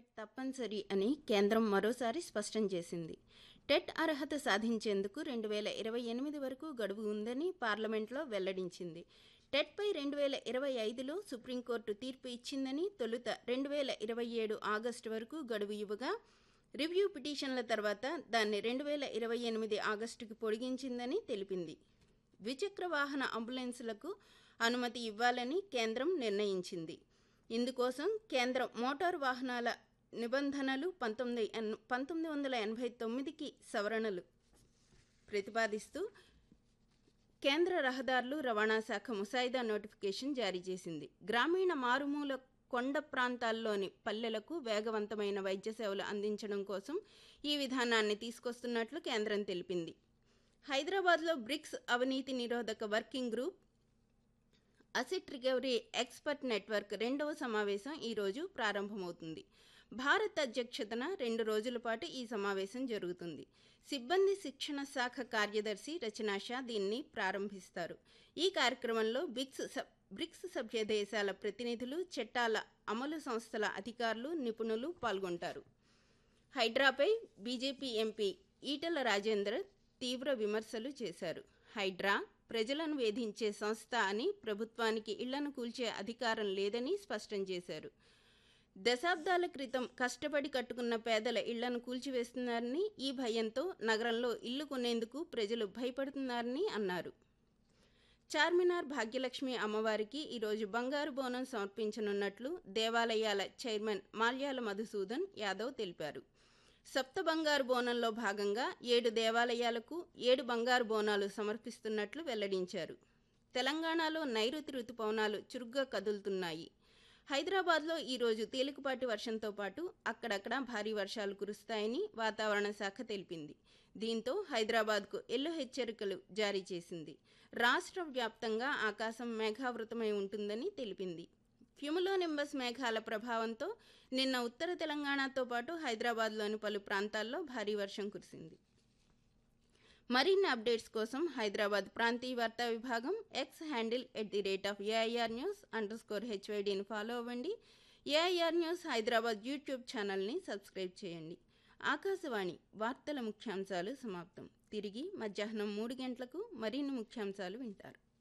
TET తప్పనిసరి అని కేంద్రం మరోసారి స్పష్టం చేసింది. టెట్ అర్హత సాధించేందుకు 2028 వరకు గడువు ఉందని పార్లమెంట్లో వెల్లడించింది. టెట్పై 2025లో సుప్రీంకోర్టు తీర్పు ఇచ్చిందని, తొలుత 2027 ఆగస్టు వరకు గడువు ఇవ్వగా రివ్యూ పిటిషన్ల తర్వాత దాన్ని 2028 ఆగస్టుకి పొడిగించిందని తెలిపింది. ద్విచక్ర వాహన అంబులెన్సులకు అనుమతి ఇవ్వాలని కేంద్రం నిర్ణయించింది. ఇందుకోసం కేంద్ర మోటారు వాహనాల నిబంధనలు 1989కి సవరణలు ప్రతిపాదిస్తూ కేంద్ర రహదారులు రవాణా శాఖ ముసాయిదా నోటిఫికేషన్ జారీ చేసింది. గ్రామీణ మారుమూల కొండ ప్రాంతాల్లోని పల్లెలకు వేగవంతమైన వైద్య సేవలు అందించడం కోసం ఈ విధానాన్ని తీసుకొస్తున్నట్లు కేంద్రం తెలిపింది. హైదరాబాద్లో బ్రిక్స్ అవినీతి నిరోధక working group asset recovery expert network 2వ సమావేశం ఈరోజు ప్రారంభమవుతుంది. భారత్ అధ్యక్షతన 2 రోజుల పాటు ఈ సమావేశం జరుగుతుంది. సిబ్బంది శిక్షణ శాఖ కార్యదర్శి రచనా షా దీన్ని ప్రారంభిస్తారు. ఈ కార్యక్రమంలో బ్రిక్స్ సభ్య దేశాల ప్రతినిధులు, చట్టాల అమలు సంస్థల అధికారులు, నిపుణులు పాల్గొంటారు. హైడ్రాపై బీజేపీ ఎంపీ ఈటెల రాజేందర్ తీవ్ర విమర్శలు చేశారు. హైడ్రా ప్రజలను వేధించే సంస్థ అని, ప్రభుత్వానికి ఇళ్లను కూల్చే అధికారం లేదని స్పష్టం చేశారు. దశాబ్దాల క్రితం కష్టపడి కట్టుకున్న పేదల ఇళ్లను కూల్చివేస్తున్నారని, ఈ భయంతో నగరంలో ఇల్లు కొనేందుకు ప్రజలు భయపడుతున్నారని అన్నారు. చార్మినార్ భాగ్యలక్ష్మి అమ్మవారికి ఈరోజు బంగారు బోనం సమర్పించనున్నట్లు దేవాలయాల చైర్మన్ మాల్యాల మధుసూదన్ యాదవ్ తెలిపారు. సప్త బంగారు బోనంలో భాగంగా 7 దేవాలయాలకు 7 బంగారు బోనాలు సమర్పిస్తున్నట్లు వెల్లడించారు. తెలంగాణలో నైరుతి రుతుపవనాలు చురుగ్గా కదులుతున్నాయి. హైదరాబాద్లో ఈరోజు తేలికపాటి వర్షంతో పాటు అక్కడక్కడ భారీ వర్షాలు కురుస్తాయని వాతావరణ శాఖ తెలిపింది. దీంతో హైదరాబాద్కు ఎల్లో హెచ్చరికలు జారీ చేసింది. రాష్ట్ర వ్యాప్తంగా ఆకాశం మేఘావృతమై ఉంటుందని తెలిపింది. క్యుములోనింబస్ మేఘాల ప్రభావంతో నిన్న ఉత్తర తెలంగాణతో పాటు హైదరాబాద్లోని పలు ప్రాంతాల్లో భారీ వర్షం కురిసింది. మరిన్ని అప్డేట్స్ కోసం హైదరాబాద్ ప్రాంతీయ వార్తా విభాగం ఎక్స్ హ్యాండిల్ @AIRnews_HYDని ఫాలో అవ్వండి. AIR న్యూస్ హైదరాబాద్ యూట్యూబ్ ఛానల్ని సబ్స్క్రైబ్ చేయండి. ఆకాశవాణి వార్తల ముఖ్యాంశాలు సమాప్తం. తిరిగి మధ్యాహ్నం 3 గంటలకు మరిన్ని ముఖ్యాంశాలు వింటారు.